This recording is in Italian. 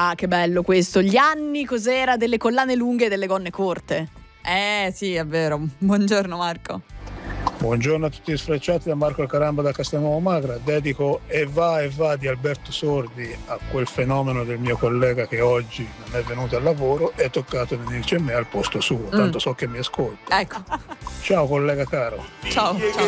Ah, che bello questo. Gli anni cos'era delle collane lunghe e delle gonne corte. Sì, è vero. Buongiorno Marco. Buongiorno a tutti gli sfrecciati, da Marco Caramba da Castelnuovo Magra. Dedico E va di Alberto Sordi a quel fenomeno del mio collega che oggi non è venuto al lavoro e è toccato venirci a me al posto suo, tanto so che mi ascolta. Ecco. Ciao collega caro. Ciao.